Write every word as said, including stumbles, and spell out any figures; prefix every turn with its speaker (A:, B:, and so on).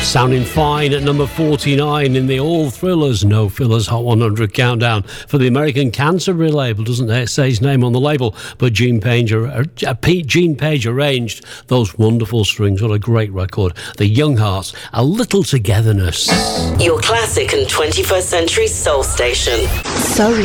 A: Sounding fine at number forty-nine in the All Thrillers, No Fillers Hot one hundred countdown for the American Canterbury label. Doesn't say his name on the label, but Gene Page, uh, Gene Page arranged those wonderful strings. What a great record. The Young Hearts, A Little Togetherness.
B: Your classic and twenty-first century soul station.
C: Soul